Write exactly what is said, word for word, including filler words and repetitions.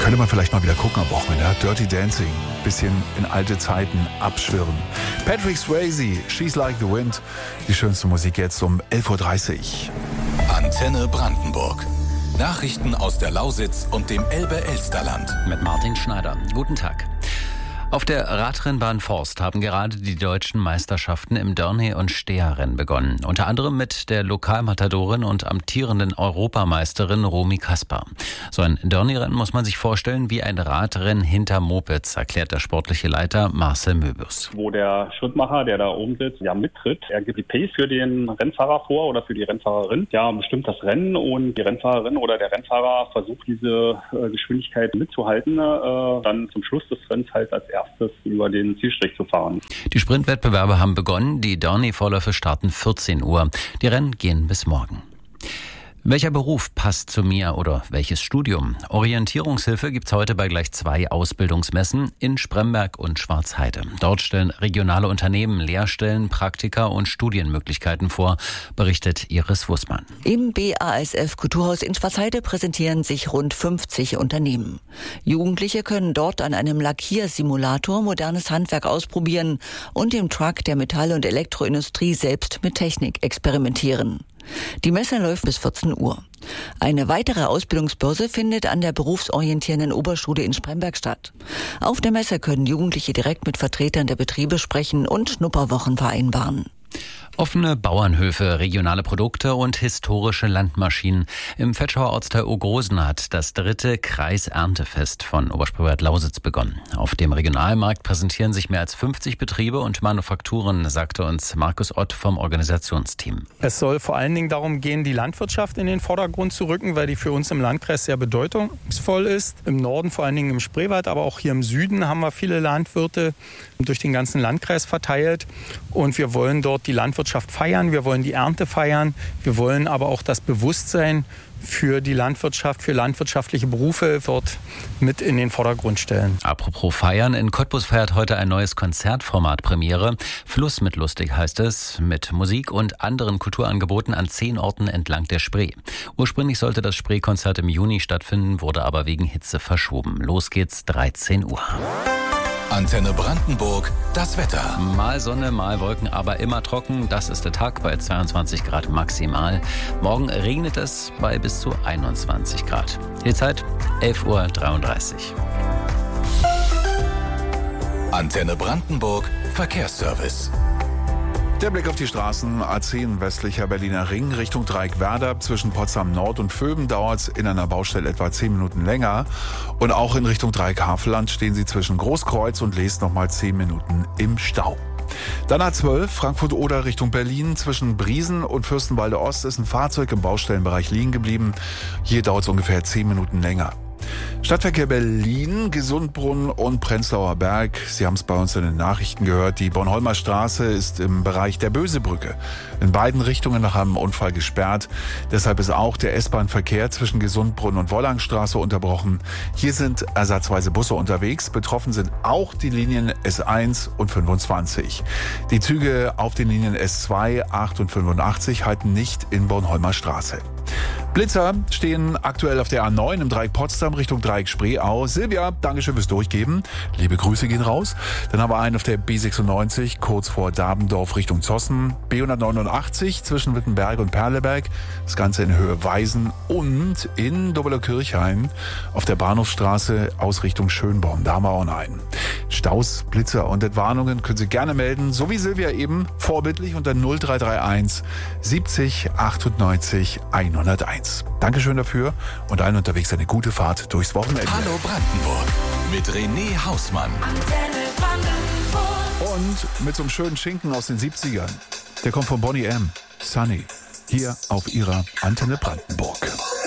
Könnte man vielleicht mal wieder gucken am Wochenende. Ja? Dirty Dancing, bisschen in alte Zeiten abschwirren. Patrick Swayze, She's Like the Wind. Die schönste Musik jetzt um elf Uhr dreißig. Antenne Brandenburg. Nachrichten aus der Lausitz und dem Elbe-Elsterland. Mit Martin Schneider. Guten Tag. Auf der Radrennbahn Forst haben gerade die deutschen Meisterschaften im Dörnee- und Steherrennen begonnen. Unter anderem mit der Lokalmatadorin und amtierenden Europameisterin Romy Kasper. So ein Dörnee-Rennen muss man sich vorstellen wie ein Radrennen hinter Mopeds, erklärt der sportliche Leiter Marcel Möbus. Wo der Schrittmacher, der da oben sitzt, ja mittritt. Er gibt die Pace für den Rennfahrer vor oder für die Rennfahrerin. Ja, bestimmt das Rennen und die Rennfahrerin oder der Rennfahrer versucht diese äh, Geschwindigkeit mitzuhalten. Äh, dann zum Schluss des Rennens halt als erstes über den Zielstrich zu fahren. Die Sprintwettbewerbe haben begonnen. Die Dörnee-Vorläufe starten vierzehn Uhr. Die Rennen gehen bis morgen. Welcher Beruf passt zu mir oder welches Studium? Orientierungshilfe gibt's heute bei gleich zwei Ausbildungsmessen in Spremberg und Schwarzheide. Dort stellen regionale Unternehmen Lehrstellen, Praktika und Studienmöglichkeiten vor, berichtet Iris Wussmann. Im B A S F Kulturhaus in Schwarzheide präsentieren sich rund fünfzig Unternehmen. Jugendliche können dort an einem Lackiersimulator modernes Handwerk ausprobieren und im Truck der Metall- und Elektroindustrie selbst mit Technik experimentieren. Die Messe läuft bis vierzehn Uhr. Eine weitere Ausbildungsbörse findet an der berufsorientierenden Oberschule in Spremberg statt. Auf der Messe können Jugendliche direkt mit Vertretern der Betriebe sprechen und Schnupperwochen vereinbaren. Offene Bauernhöfe, regionale Produkte und historische Landmaschinen. Im Vetschauer Ortsteil Ogrosen hat das dritte Kreiserntefest von Oberspreewald-Lausitz begonnen. Auf dem Regionalmarkt präsentieren sich mehr als fünfzig Betriebe und Manufakturen, sagte uns Markus Ott vom Organisationsteam. Es soll vor allen Dingen darum gehen, die Landwirtschaft in den Vordergrund zu rücken, weil die für uns im Landkreis sehr bedeutungsvoll ist. Im Norden, vor allen Dingen im Spreewald, aber auch hier im Süden haben wir viele Landwirte durch den ganzen Landkreis verteilt. Und wir wollen dort die Landwirtschaft feiern, wir wollen die Ernte feiern, wir wollen aber auch das Bewusstsein für die Landwirtschaft, für landwirtschaftliche Berufe dort mit in den Vordergrund stellen. Apropos feiern, in Cottbus feiert heute ein neues Konzertformat Premiere. Fluss mit lustig heißt es, mit Musik und anderen Kulturangeboten an zehn Orten entlang der Spree. Ursprünglich sollte das Spreekonzert im Juni stattfinden, wurde aber wegen Hitze verschoben. Los geht's, dreizehn Uhr. Antenne Brandenburg, das Wetter. Mal Sonne, mal Wolken, aber immer trocken. Das ist der Tag bei zweiundzwanzig Grad maximal. Morgen regnet es bei bis zu einundzwanzig Grad. Die Zeit elf Uhr dreiunddreißig. Antenne Brandenburg, Verkehrsservice. Der Blick auf die Straßen. A zehn westlicher Berliner Ring Richtung Dreieck-Werder. Zwischen Potsdam Nord und Vöben dauert es in einer Baustelle etwa zehn Minuten länger. Und auch in Richtung Dreieck-Havelland stehen Sie zwischen Großkreuz und Lees nochmal zehn Minuten im Stau. Dann A zwölf Frankfurt-Oder Richtung Berlin. Zwischen Briesen und Fürstenwalde Ost ist ein Fahrzeug im Baustellenbereich liegen geblieben. Hier dauert es ungefähr zehn Minuten länger. Stadtverkehr Berlin, Gesundbrunnen und Prenzlauer Berg. Sie haben es bei uns in den Nachrichten gehört. Die Bornholmer Straße ist im Bereich der Bösebrücke in beiden Richtungen nach einem Unfall gesperrt. Deshalb ist auch der S-Bahn-Verkehr zwischen Gesundbrunnen und Wollangstraße unterbrochen. Hier sind ersatzweise Busse unterwegs. Betroffen sind auch die Linien S eins und fünfundzwanzig. Die Züge auf den Linien S zwei, acht und fünfundachtzig halten nicht in Bornholmer Straße. Blitzer stehen aktuell auf der A neun im Dreieck Potsdam Richtung Dreieck Spreeau. Silvia, Dankeschön fürs Durchgeben. Liebe Grüße gehen raus. Dann haben wir einen auf der B sechsundneunzig kurz vor Dabendorf Richtung Zossen. B hundertneunundachtzig zwischen Wittenberg und Perleberg. Das Ganze in Höhe Weisen und in Dobeler-Kirchhain auf der Bahnhofsstraße aus Richtung Schönborn. Da haben wir auch noch einen. Staus, Blitzer und Entwarnungen können Sie gerne melden. So wie Silvia eben, vorbildlich unter null drei drei eins siebzig achtundneunzig hunderteins. Dankeschön dafür und allen unterwegs eine gute Fahrt durchs Wochenende. Hallo Brandenburg mit René Hausmann. Und mit so einem schönen Schinken aus den siebzigern. Der kommt von Bonnie M. Sunny. Hier auf ihrer Antenne Brandenburg.